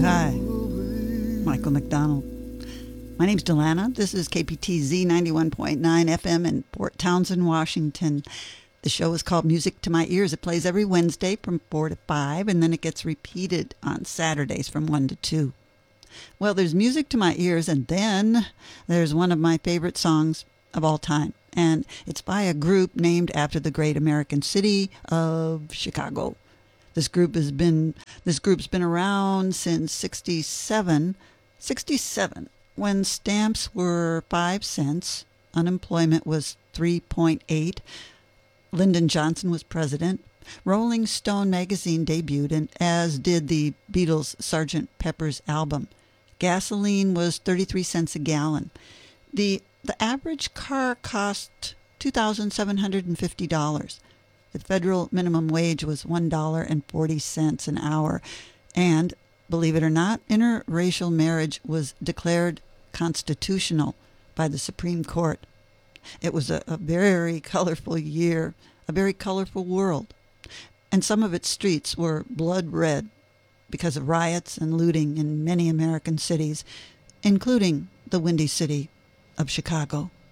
Hi, Michael McDonald. My name's Delana. This is KPTZ 91.9 FM in Port Townsend, Washington. The show is called Music to My Ears. It plays every Wednesday from 4 to 5, and then it gets repeated on Saturdays from 1 to 2. Well, there's music to my ears, and then there's one of my favorite songs of all time. And it's by a group named after the great American city of Chicago. This group's been around since 67, when stamps were 5 cents, unemployment was 3.8. Lyndon Johnson was president. Rolling Stone magazine debuted, and as did the Beatles' Sgt. Pepper's album. Gasoline was 33 cents a gallon. The average car cost $2,750. The federal minimum wage was $1.40 an hour. And, believe it or not, interracial marriage was declared constitutional by the Supreme Court. It was a very colorful year, a very colorful world. And some of its streets were blood red because of riots and looting in many American cities, including the Windy City of Chicago.